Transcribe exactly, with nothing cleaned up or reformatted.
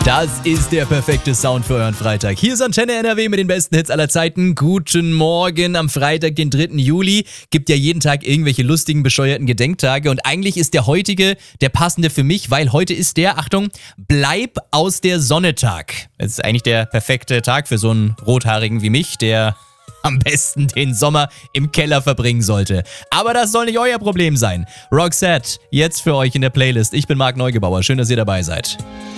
Das ist der perfekte Sound für euren Freitag. Hier ist Antenne N R W mit den besten Hits aller Zeiten. Guten Morgen am Freitag, den dritten Juli. Gibt ja jeden Tag irgendwelche lustigen, bescheuerten Gedenktage. Und eigentlich ist der heutige der passende für mich, weil heute ist der, Achtung, Bleib aus der Sonne Tag. Das ist eigentlich der perfekte Tag für so einen Rothaarigen wie mich, der am besten den Sommer im Keller verbringen sollte. Aber das soll nicht euer Problem sein. Roxette, jetzt für euch in der Playlist. Ich bin Marc Neugebauer. Schön, dass ihr dabei seid.